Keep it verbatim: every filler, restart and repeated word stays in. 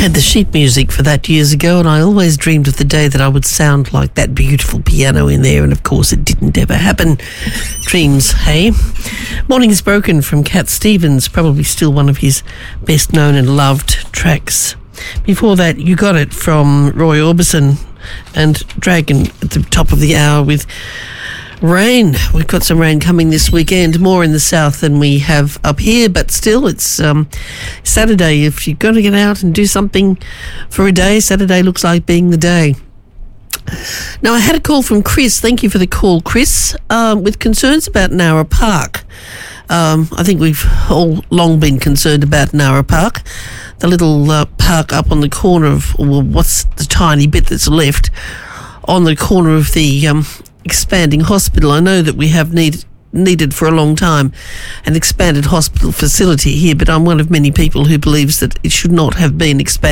had the sheet music for that years ago, and I always dreamed of the day that I would sound like that beautiful piano in there, and of course it didn't ever happen. Dreams, hey? Morning's Broken from Cat Stevens, probably still one of his best known and loved tracks. Before that, You Got It from Roy Orbison, and Dragon at the top of the hour with rain. We've got some rain coming this weekend, more in the south than we have up here, but still it's um, Saturday. If you're going to get out and do something for a day, Saturday looks like being the day. Now, I had a call from Chris. Thank you for the call, Chris, um, with concerns about Nowra Park. Um, I think we've all long been concerned about Nowra Park, the little uh, park up on the corner of, well, what's the tiny bit that's left on the corner of the um, expanding hospital. I know that we have need, needed for a long time an expanded hospital facility here, but I'm one of many people who believes that it should not have been expanded.